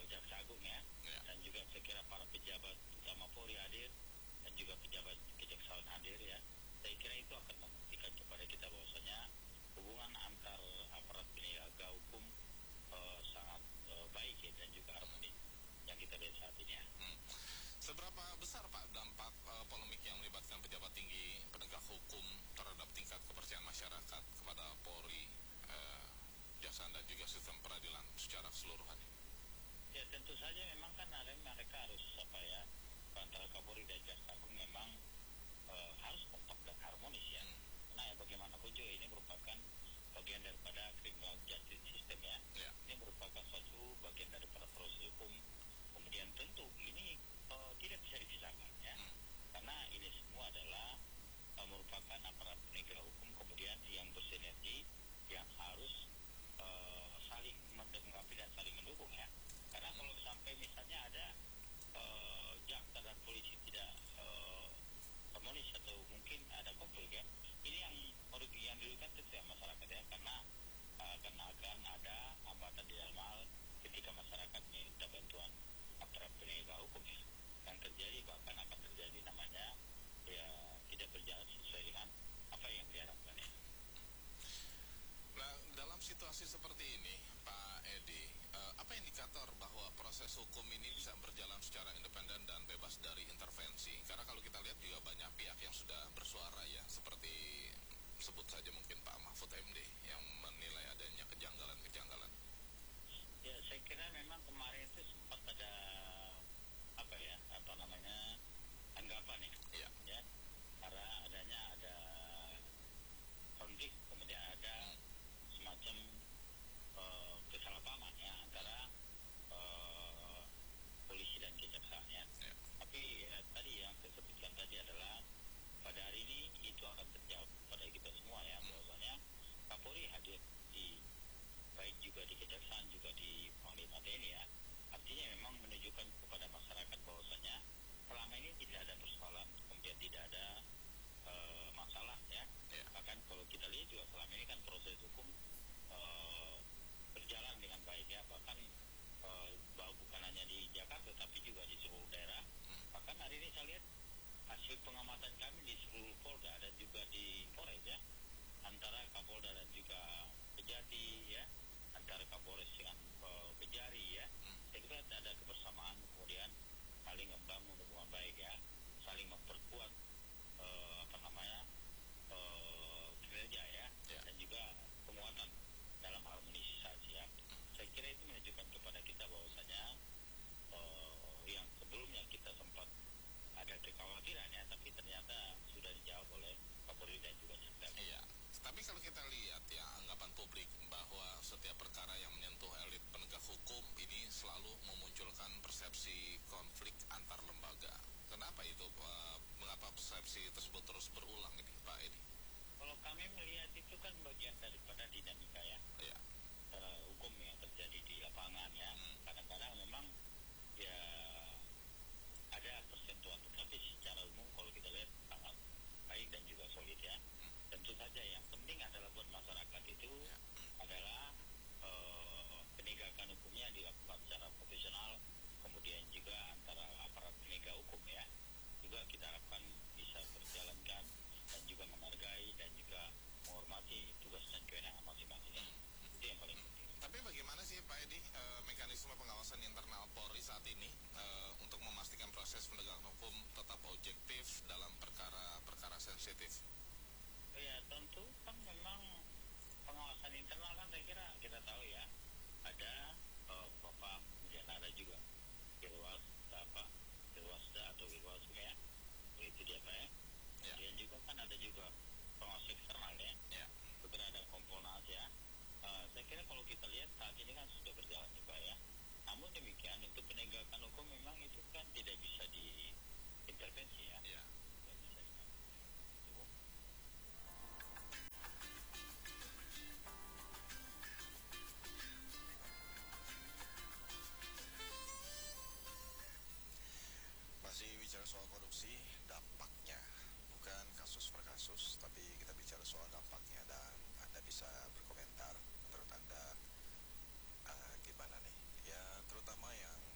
Jaksa Agung ya, Ya. dan juga saya kira para pejabat utama Polri hadir dan juga pejabat kejaksaan hadir ya. Saya kira itu akan membuktikan kepada kita bahwasanya hubungan antar aparat penegak hukum sangat baik ya, dan juga harmonis yang kita lihat saat ini ya. Seberapa besar Pak dampak polemik yang melibatkan pejabat tinggi penegak hukum terhadap tingkat kepercayaan masyarakat kepada Polri, kejaksaan dan juga sistem peradilan secara keseluruhan? Ya tentu saja memang kan mereka harus antara Kapolri dan Jaksa Agung memang harus kompak dan harmonis ya. Karena ya bagaimanapun juga ini merupakan bagian daripada criminal justice system ya. Ini merupakan suatu bagian daripada proses hukum. Kemudian tentu ini tidak bisa dipisahkan ya. Karena ini semua adalah merupakan aparat penegak hukum kemudian yang bersinergi, yang harus saling melengkapi dan saling mendukung ya. Karena kalau sampai misalnya ada jaksa dan polisi tidak harmonis atau mungkin ada konflik ya, ini yang dirugikan tentu ya masyarakat ya, karena akan ada hambatan di dalam hal ketika masyarakat minta bantuan aparat penegak hukum ya. Yang terjadi bahkan akan terjadi namanya ya tidak berjalan sesuai dengan apa yang diharapkan ya. Nah, dalam situasi seperti ini, Pak Edi, apa indikator bahwa proses hukum ini bisa berjalan secara independen dan bebas dari intervensi? Karena kalau kita lihat juga banyak pihak yang sudah bersuara ya, seperti sebut saja mungkin Pak Mahfud MD yang menilai adanya kejanggalan-kejanggalan. Ya, saya kira memang kemarin itu sempat ada anggapan ya. Ya, karena ada konflik, kemudian ada semacam kesalahpahaman ya antara polisi dan kejaksaan ya. Tapi tadi yang saya sebutkan tadi adalah pada hari ini itu akan terjawab pada kita semua ya, bahwasanya Kapolri hadir di baik juga di kejaksaan juga di Panglima TNI ya. Artinya memang menunjukkan kepada masyarakat bahwasanya selama ini tidak ada persoalan, kemudian tidak ada masalah ya. Bahkan kalau kita lihat juga selama ini kan proses hukum berjalan dengan baik ya, bahkan bukan hanya di Jakarta tapi juga di seluruh daerah. Bahkan hari ini saya lihat hasil pengamatan kami di seluruh Polda dan juga di Polres ya, antara Kapolda dan juga Kejati ya, antara Kapolres dengan Kejari ya, saya kira ada kebersamaan, kemudian saling membangun hubungan baik ya, saling memperkuat kinerja ya, dan juga penguatan dalam harmonisasi ya. Saya kira itu menunjukkan kepada kita bahwasanya yang sebelumnya kita sempat ada kekhawatiran ya, tapi ternyata sudah dijawab oleh Kapolri dan juga Jaksa. Iya. Tapi kalau kita lihat ya anggapan publik bahwa setiap perkara yang menyentuh elit penegak hukum ini selalu memunculkan persepsi konflik antar lembaga. Kenapa itu? Mengapa persepsi tersebut terus berulang ini, Pak Edi? Kalau kami melihat itu kan bagian daripada dinamika ya. Hukum yang terjadi di lapangan ya. Kadang-kadang memang ya ada persentuhan, tetapi secara umum kalau kita lihat sangat baik dan juga solid ya. Tentu saja yang penting adalah buat masyarakat itu adalah penegakan hukumnya dilakukan secara profesional, kemudian juga antara aparat penegak hukum ya juga kita harapkan bisa berjalankan dan juga menghargai dan juga menghormati tugas dan kewenangan masing-masing ya. Itu yang paling penting. Tapi bagaimana sih Pak Edi mekanisme pengawasan internal Polri saat ini untuk memastikan proses penegakan hukum tetap objektif dalam perkara-perkara sensitif? Ya tentu kan memang pengawasan internal kan saya kira kita tahu ya, ada Propam, kemudian ada juga Irwasda atau Irwasum ya, itu dia Pak ya. Kemudian juga kan ada juga pengawas eksternal ya, beberapa Kompolnas ya. Saya kira kalau kita lihat saat ini kan sudah berjalan juga ya. Namun demikian untuk penegakan hukum memang itu kan tidak bisa diintervensi ya. Tidak bisa Masih bicara soal korupsi, dampaknya bukan kasus per kasus, tapi kita bicara soal dampaknya, dan Anda bisa berkomentar menurut Anda gimana nih? Ya terutama yang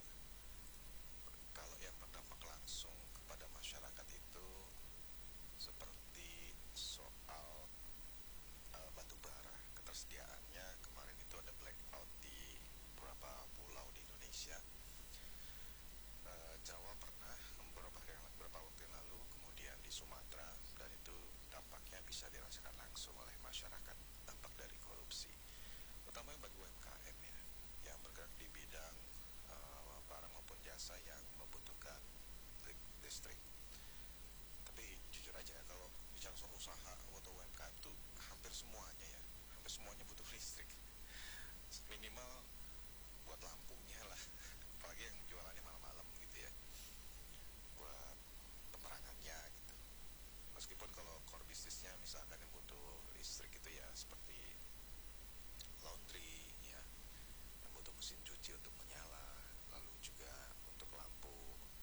UMKM ya, yang bergerak di bidang barang maupun jasa yang membutuhkan listrik. Tapi jujur aja kalau bicara soal usaha atau UMKM itu hampir semuanya butuh listrik. Minimal buat lampunya lah, apalagi yang jualannya malam-malam gitu ya, buat penerangannya gitu. Meskipun kalau core bisnisnya misalkan yang butuh listrik itu ya seperti laundry ya, yang butuh mesin cuci untuk menyala, lalu juga untuk lampu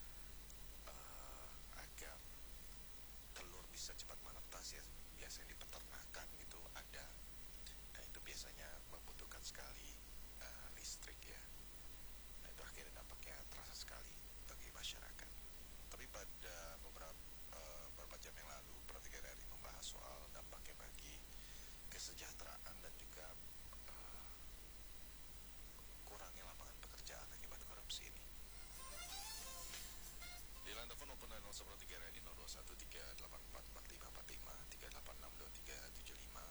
agar telur bisa cepat menetas ya, biasanya di peternakan gitu ada. Nah itu biasanya membutuhkan sekali listrik ya. Nah itu akhirnya dampaknya terasa sekali bagi masyarakat. Tapi pada beberapa jam yang lalu Pro 3 RRI membahas soal dampaknya bagi kesejahteraan dan juga kurangnya lapangan pekerjaan akibat korupsi ini. Di line telepon maupun line WhatsApp Pro 3 RRI 0213844545, 3862375,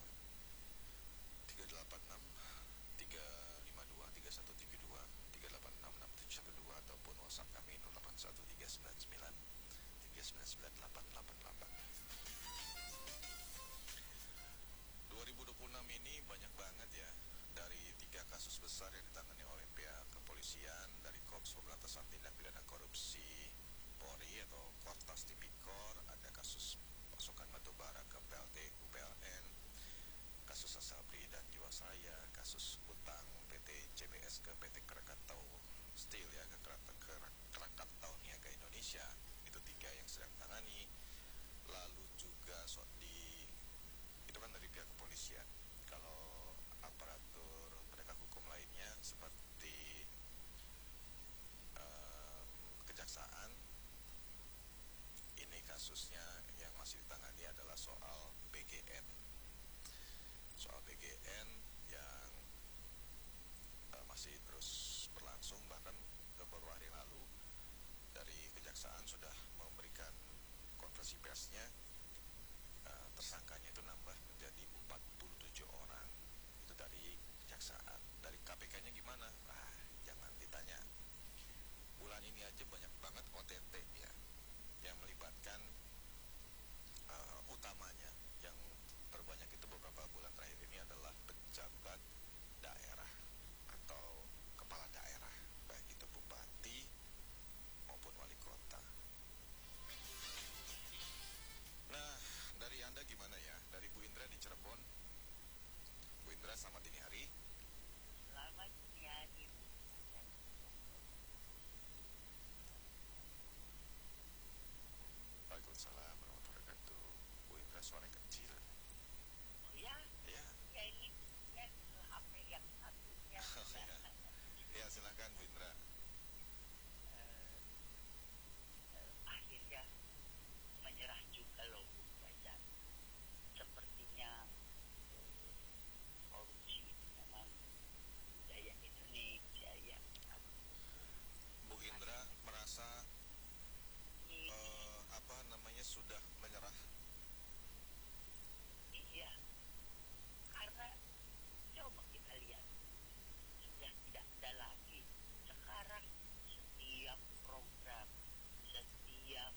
386 352 3172, 3866712, ataupun WhatsApp kami 081399 3998888. 2026 ini banyak banget ya, dari 3 kasus besar yang ditangani oleh pihak kepolisian, dari Korps Pemberantasan Tindak Pidana Korupsi Polri atau Kortas Tipikor, ada kasus pasokan batubara ke PLT UPLN, kasus Asabri dan Jiwasraya, kasus utang PT CBS ke PT Krakatau Steel ya, ke Krakatau Niaga Indonesia. Itu 3 yang sedang ditangani. Lalu juga itu kan dari pihak kepolisian. Kalau aparatur penegak hukum lainnya seperti kejaksaan, ini kasusnya yang masih ditangani adalah soal BGN. Soal BGN yang masih terus berlangsung, bahkan beberapa hari lalu dari kejaksaan sudah memberikan konferensi persnya, tersangkanya itu nambah menjadi 47 orang. Itu dari kejaksaan. Dari KPK-nya gimana? Jangan ditanya. Bulan ini aja banyak banget OTT ya, yang melibatkan utamanya yang terbanyak itu beberapa bulan terakhir ini adalah pejabat daerah atau kepala daerah, baik itu bupati maupun wali kota. Nah, dari Anda gimana ya? Dari Bu Indra di Cirebon. Bu Indra, selamat dini hari. Selamat dini hari. Waalaikumsalam warahmatullahi wabarakatuh. Bu Indra, suaranya kecil. Oh ya? Iya. Ya ini ya, HP yang satunya. Ya, silakan Bu Indra. Akhirnya menyerah juga loh Bu Fajar. Sepertinya korupsi itu memang budaya Indonesia ya. Bu Indra merasa sudah menyerah. Iya, karena coba kita lihat, sudah tidak ada lagi. Sekarang setiap program, setiap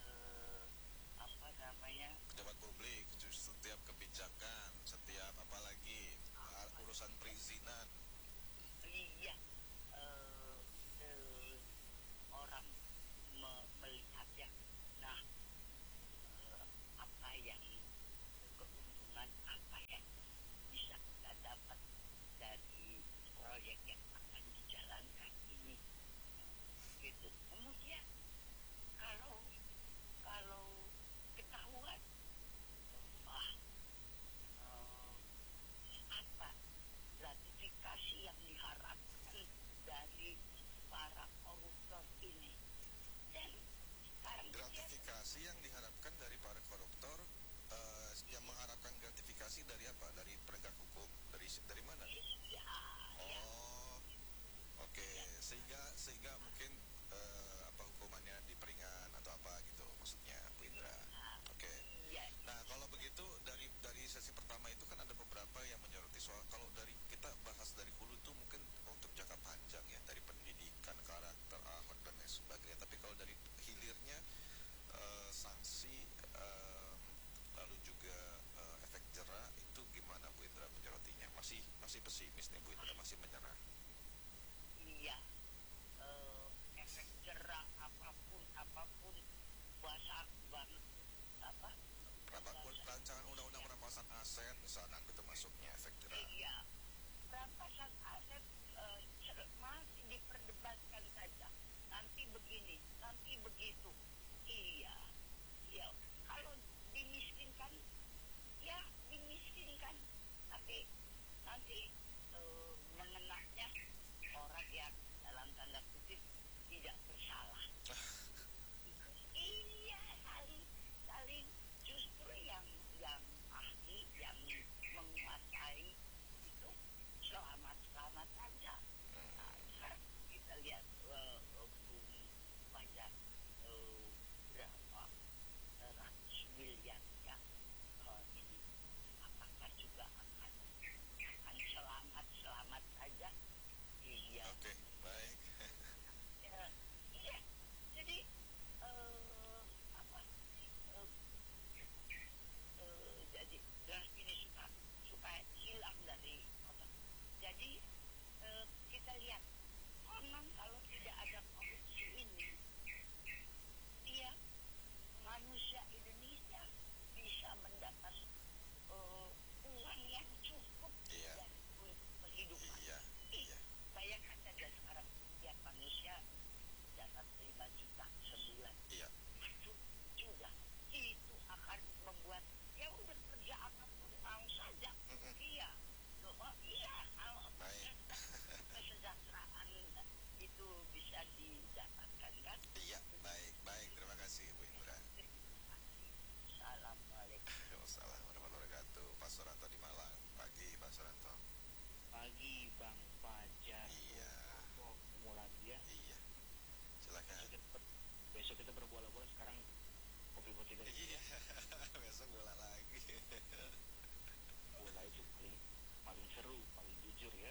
pejabat publik, setiap kebijakan, setiap apalagi urusan perizinan. iya, orang melihat ya. Nah, apa yang keuntungan, apa yang bisa kita dapat dari proyek yang akan dijalankan ini, gitu. Kemudian kalau ketahuan apa gratifikasi yang diharapkan dari para koruptor ini, dan sekarang masih pesimis nih Bu Indra, masih menyerah. Iya, efek jerak apapun bahasa apa Rancangan undang-undang perampasan aset misalkan itu masuknya efek jerah. iya, perampasan aset masih diperdebatkan saja. Nanti begini, nanti begitu. Iya, iya. Kalau dimiskinkan, ya dimiskinkan. Tapi nanti mengenaknya orang yang dalam tanda kutip tidak bersalah. Iya, saling justru yang ahli yang menguasai itu selamat saja. Nah, sekarang kita lihat bung pajak berapa ratus miliar ya ini apakah juga akan selamat saja? Iya. Oke, baik. Ya, iya. Jadi apa? eh, jadi dan ini supaya hilang dari otak. Jadi kita lihat konon kalau tidak ada korupsi ini, dia manusia Indonesia bisa mendapat uang yang cukup Iya. dari kehidupan. Iya. Bayangkan saja sekarang setiap manusia dapat 5 juta sebulan. Iya. Sudah itu akan membuat ya udah kerja apapun mau saja. Iya. Iya, kalau Baik. kesejahteraan itu bisa didapatkan kan? Iya, baik. Terima kasih Bu Indra. Assalamualaikum. Waalaikumsalam warahmatullahi wabarakatuh. Pak Suranto di Malang. Pagi Pak Suranto. Pagi Bang Fajar. Iya. Ketemu lagi ya. Iya. Silakan. Besok kita berbola-bola, sekarang kopi putih guys. Iya. Besok bola lagi. Bola itu paling seru, paling jujur ya.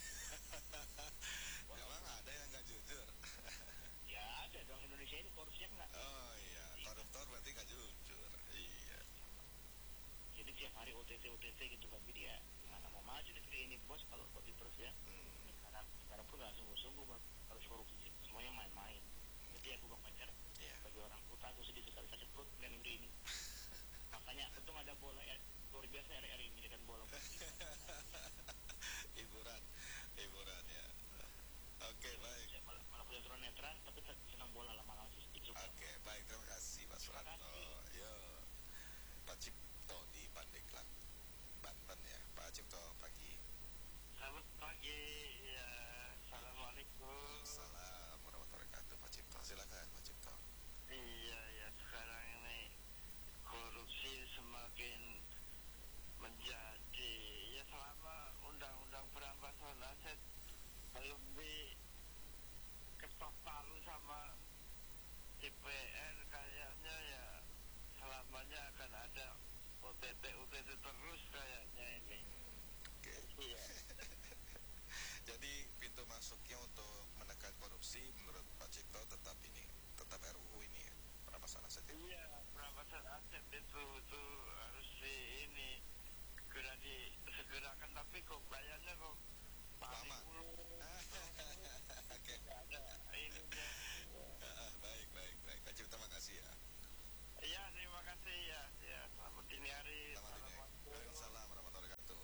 Emang ada yang nggak jujur? Ya ada dong, Indonesia ini korupsinya enggak. Oh iya, koruptor berarti nggak jujur. Iya. Jadi tiap hari OTT gitu kan, jadi ya gimana mau maju negeri ini bos kalau kopi terus ya. Sekarang pun nggak sungguh-sungguh Bang, kalau korupsi semuanya main-main. Jadi aku Bang Fajar, Iya. bagi orang buta aku sedih sekali sakit perut dengan negeri ini. Makanya untung ada bola ya, luar biasa hari ini kan bola. hiburan ya. Oke, baik. Ya, malah punya turun netral, tapi senang bola lama-lama sih. Oke, baik, terima kasih Pak Suranto. Yo, Pak Cipto di Pandeglang, Banten ya. Pak Cipto, pagi. Selamat pagi, ya. Assalamualaikum. Salam warahmatullahi wabarakatuh Pak Cipto. Silakan Pak Cipto. Iya, ya sekarang ini korupsi semakin menjadi ya selama undang-undang perampasan aset belum diketok palu sama DPR, kayaknya ya selamanya akan ada OTT terus kayaknya ini. Oke. Iya. Jadi pintu masuknya untuk menekan korupsi menurut Pak Cipto tetap RUU ini ya, perampasan aset ini. Iya, perampasan aset itu harus ini segerakan, tapi kok bayarnya kok Lama. Oke. ada ininya. Baik. Pak Cipto, makasih ya. Iya, terima kasih ya. Ya, selamat dini hari. Waalaikumsalam warahmatullahi wabarakatuh.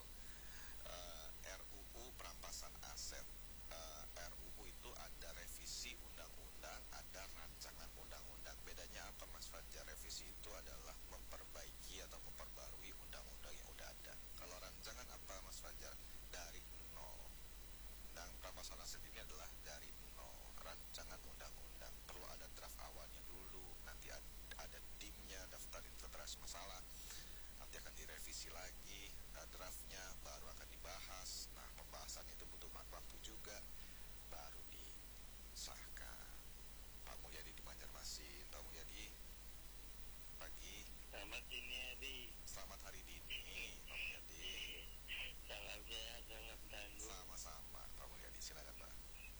RUU perampasan aset. RUU itu ada revisi undang-undang, ada rancangan undang-undang. Bedanya apa Mas Fajar? Revisi itu adalah memperbaiki atau memperbarui undang-undang yang udah ada. Kalau rancangan apa Mas Fajar? Dari nol. Dan perampasan aset ini adalah dari nol. Rancangan undang-undang perlu ada draft awalnya dulu, nanti ada DIM-nya, daftar inventaris masalah, nanti akan direvisi lagi draftnya, baru akan dibahas. Nah, pembahasan itu butuh waktu juga, baru disahkan. Pak Mulyadi di Banjarmasin. Pak Mulyadi, pagi. Selamat dini hari. Selamat hari dini Pak Mulyadi. Salam sehat, salam tangguh. Sama-sama Pak Mulyadi, silakan Pak.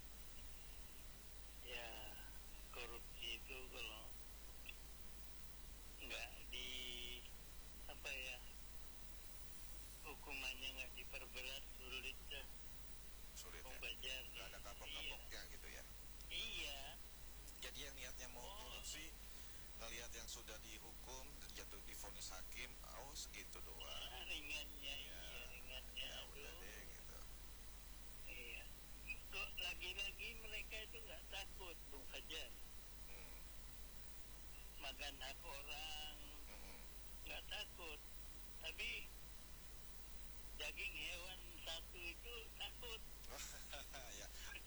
Ya, korupsi itu kalau nggak hukumannya nggak diperberat, sulit Fajar. nggak ada kapok-kapoknya gitu ya. Iya. Jadi yang niatnya mau korupsi, ngelihat yang sudah dihukum, jatuh divonis hakim, oh segitu doang. Ringannya, Ya, iya ringannya. ya udah Aduh. deh gitu. Iya. Kok lagi-lagi mereka itu nggak takut, Bung Fajar. Hmm, Makan hak orang, hmm. nggak takut. Tapi daging hewan satu itu takut. Ya,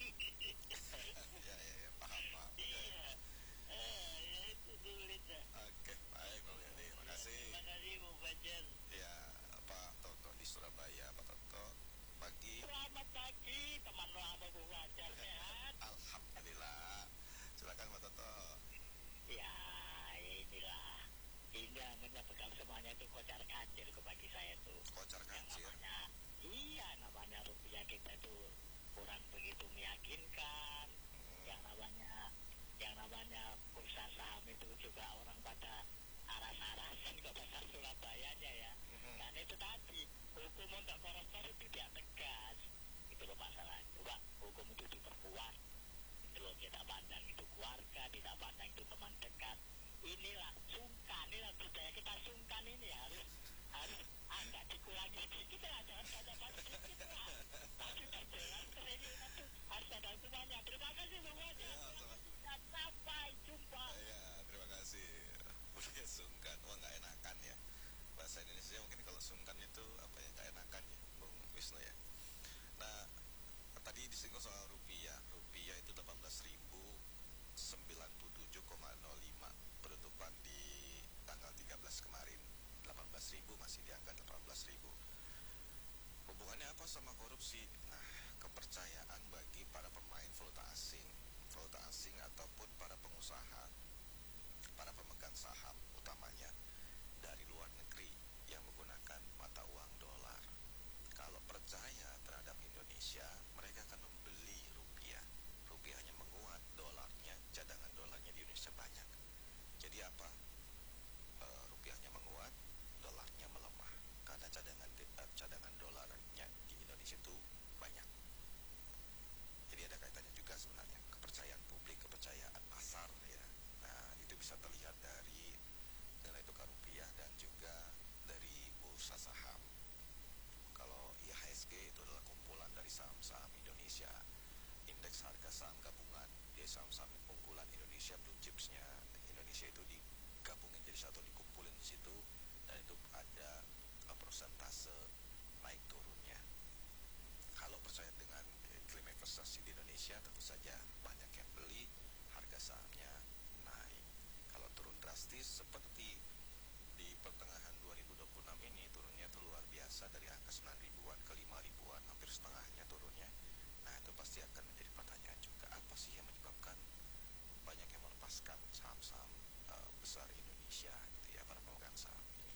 ya, paham, paham. Iya. Ya itu sulit. Oke, baik Bang Yadi, makasih. Terima kasih, Bung Fajar. Ya, Pak Toto di Surabaya, Pak Toto. Pagi, Selamat pagi, teman lama Bu Fajar, sehat? alhamdulillah. Silakan Pak Toto. Ya, inilah. Ini namanya pegang semuanya itu kocar kacir ke bagi saya tuh. Kocar Yang kacir. namanya rupiah kita itu kurang begitu meyakinkan. Yang namanya bursa saham itu juga orang pada aras-arasan ke pasar Surabayanya ya. Dan itu tadi hukum untuk koruptor itu tidak tegas. Itu loh masalah. Coba hukum itu diperkuat. Itu loh, tidak pandang itu keluarga, tidak pandang itu teman dekat. Inilah sungkan, inilah budaya kita sungkan ini harus agak dikurangi sedikit lah, jangan banyak sedikit lah. Tapi berjalan triliunan itu harus ada hukumannya. Terima kasih semuanya. Dan sampai jumpa. Ya, terima kasih. Budaya sungkan, wah nggak enakan ya. Bahasa Indonesia mungkin kalau sungkan itu apa ya, nggak enakan ya, Bung Wisnu ya. Nah, tadi disinggung soal rupiah. Rupiah itu 18.097,05 penutupan di tanggal 13 kemarin. 18.000 masih di angka 18.000. Hubungannya apa sama korupsi? Nah, kepercayaan bagi para pemain valuta asing ataupun para pengusaha, para pemegang saham utamanya dari luar negeri yang menggunakan mata uang dolar. Kalau percaya terhadap Indonesia, mereka akan membeli rupiah. Rupiahnya menguat, dolarnya, cadangan dolarnya di Indonesia banyak. Jadi apa? Rupiahnya menguat, dolarnya melemah. Karena cadangan dolarnya di Indonesia itu banyak. Jadi ada kaitannya juga sebenarnya kepercayaan publik, kepercayaan pasar ya. Nah, itu bisa terlihat dari nilai tukar rupiah dan juga dari bursa saham. Kalau IHSG itu adalah kumpulan dari saham-saham Indonesia, indeks harga saham gabungan, dia saham-saham unggulan Indonesia, blue chipsnya Indonesia itu digabungin jadi satu, dikumpulin di situ, dan itu ada persentase naik turunnya. Kalau percaya dengan iklim investasi di Indonesia, tentu saja banyak yang beli, harga sahamnya naik. Kalau turun drastis seperti di pertengahan 2026 ini, turunnya itu luar biasa dari angka 9 ribuan ke 5 ribuan, hampir setengahnya turunnya. Nah, itu pasti akan menjadi pertanyaan juga, apa sih yang menyebabkan banyak yang melepaskan saham-saham besar Indonesia gitu ya, para pemegang saham ini.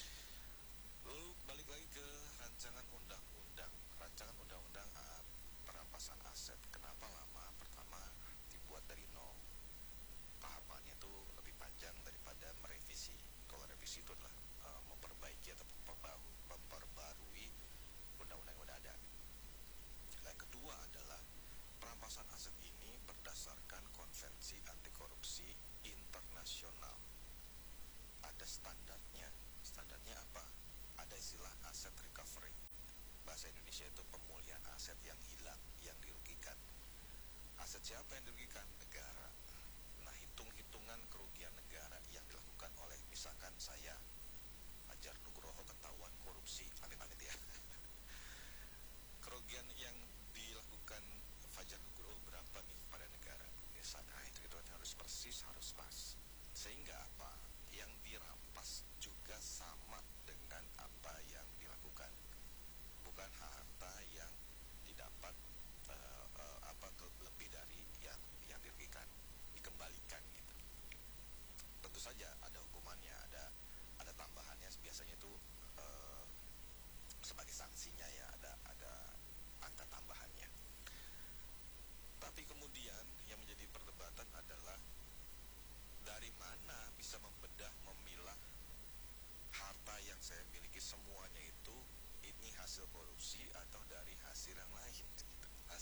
Lalu balik lagi ke rancangan undang-undang perampasan aset. Kenapa lama? Pertama, dibuat dari nol. Tahapannya itu lebih panjang daripada merevisi. Kalau revisi itu adalah memperbaiki atau memperbarui undang-undang yang udah ada. Yang kedua adalah perampasan aset ini berdasarkan konvensi anti korupsi internasional. Ada standarnya. Standarnya apa? Ada istilah aset recovery. Bahasa Indonesia itu pemulihan aset yang hilang, yang dirugikan. Aset siapa yang dirugikan? Negara. Nah, hitung-hitungan kerugian negara yang dilakukan oleh, misalkan saya, Fajar Nugroho, ketahuan korupsi, amit-amit ya. Kerugian yang dilakukan Fajar Nugroho berapa nih pada negara? Misalnya, itu harus persis, harus pas. Sehingga apa? Yang dirampas juga sama dengan apa yang dilakukan. Bukan harta yang didapat lebih dari yang dirugikan, dikembalikan gitu. Tentu saja ada hukumannya, ada tambahannya, biasanya itu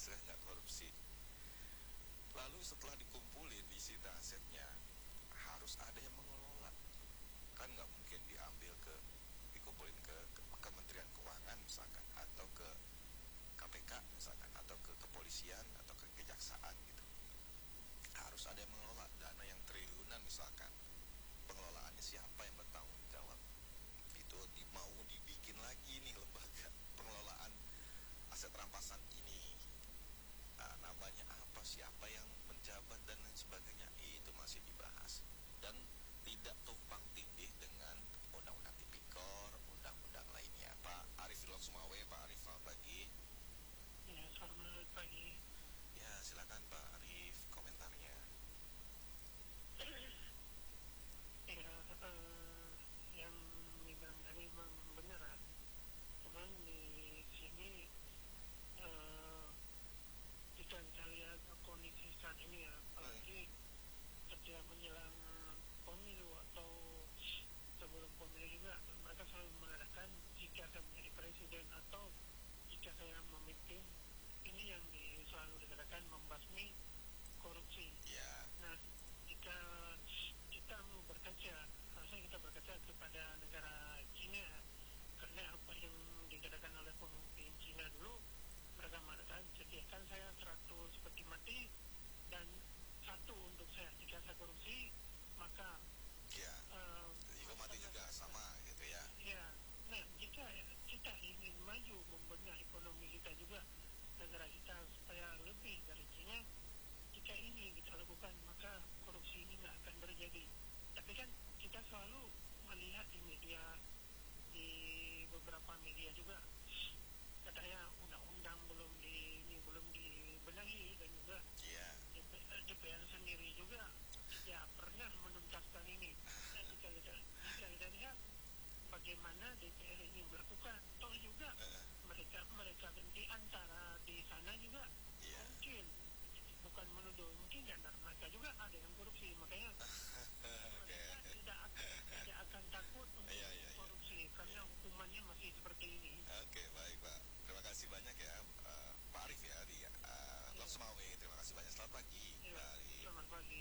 hasilnya nggak korupsi. Lalu setelah dikumpulin disita asetnya, harus ada yang mengelola. Kan nggak mungkin dikumpulin ke Kementerian Keuangan misalkan, atau ke KPK misalkan, atau ke kepolisian atau ke kejaksaan gitu. Harus ada yang mengelola dana yang triliunan misalkan. Pengelolaannya siapa yang bertanggung jawab? Itu mau dibikin lagi nih lembaga pengelolaan aset rampasan ini. Namanya apa, siapa yang menjabat dan lain sebagainya, itu masih dibahas dan tidak tumpang tindih dengan undang-undang tipikor, undang-undang lainnya. Pak Arif Sumawe, Pak Arif, selamat pagi. Ya, selamat pagi. Ya, silakan Pak Arif komentarnya. Ya, yang dibilang tadi memang benar ya. Cuman di sini jika kita lihat kondisi saat ini ya, apalagi setiap menjelang pemilu atau sebelum pemilu juga, mereka selalu mengatakan jika saya menjadi presiden atau jika saya memimpin, ini yang selalu dikatakan membasmi korupsi. Ya, Nah, jika kita mau berkaca, harusnya kita berkaca kepada negara Cina, karena apa yang dikatakan oleh pemimpin Cina dulu, mereka mengatakan sediakan saya 100 peti mati dan satu untuk saya. Jika saya korupsi, maka ya, mati juga sama gitu ya. ya. Nah, jika kita ingin maju membenahi ekonomi kita juga, negara kita supaya lebih dari Cina, jika ini kita lakukan, maka korupsi ini nggak akan terjadi. Tapi kan kita selalu melihat di media, di beberapa media juga, katanya undang-undang belum dibenahi, dan juga Iya. DPR sendiri juga tidak pernah menuntaskan ini. Nah, jika kita lihat bagaimana DPR ini melakukan, toh juga mereka di antara di sana juga Iya. mungkin, bukan menuduh, mungkin di antara mereka juga ada yang korupsi, makanya mereka tidak akan takut untuk Iya. korupsi karena hukumannya masih seperti ini. Oke, baik Pak. Terima kasih banyak ya Pak Arif ya di Lok Sumawe. Terima kasih banyak. Selamat pagi Ya, Pak Arif. selamat pagi.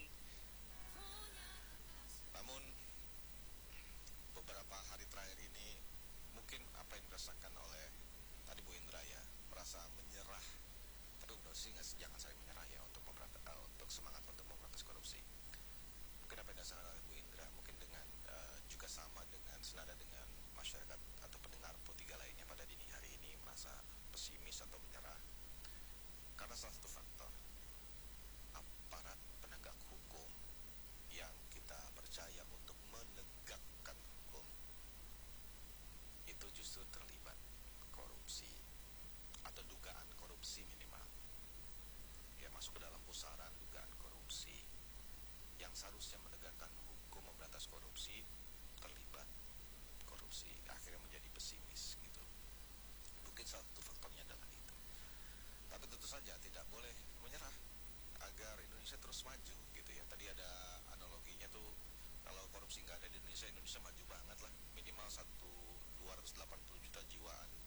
Namun beberapa hari terakhir ini mungkin apa yang dirasakan oleh tadi Bu Indra ya, merasa menyerah. Tapi udah sih jangan sampai menyerah ya untuk untuk semangat untuk memberantas korupsi. Mungkin apa yang dirasakan oleh Bu Indra mungkin dengan juga sama dengan senada dengan masyarakat atau pendengar Pro3 lainnya pada dini hari ini merasa pesimis atau menyerah karena salah satu faktor aparat penegak hukum yang kita percaya untuk menegakkan hukum itu justru terlibat korupsi atau dugaan korupsi minimal ya, masuk ke dalam pusaran dugaan korupsi. Yang seharusnya menegakkan hukum memberantas korupsi terlibat korupsi, akhirnya menjadi pesimis gitu. Mungkin salah satu faktornya adalah itu. Tapi tentu saja tidak boleh menyerah agar Indonesia terus maju gitu ya. Tadi ada analoginya tuh, kalau korupsi nggak ada di Indonesia maju banget lah. Minimal 280 juta jiwa